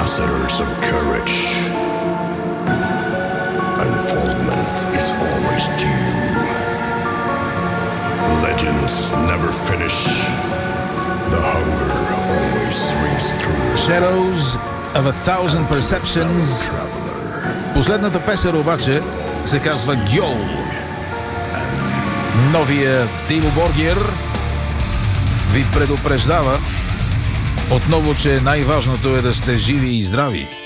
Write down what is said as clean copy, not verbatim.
ambassadors of courage. Unfoldment is always due. Legends never finish. The hunger always rings true. Shadows of a Thousand Perceptions. Последната песен обаче се казва Гьол. Новия Тимо Боргер ви предупреждава отново, че най-важното е да сте живи и здрави.